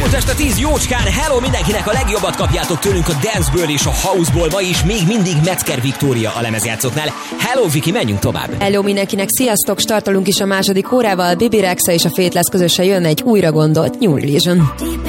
Elmúlt este 10 jócskán, hello mindenkinek, a legjobbat kapjátok tőlünk a danceből és a houseból, ma is még mindig Metzger Viktória a lemezjátszóknál. Hello Viki, menjünk tovább. Hello mindenkinek, sziasztok, startolunk is a második órával, Bibi Rexa és a Faithless közösen jön egy újra gondolt New Religion.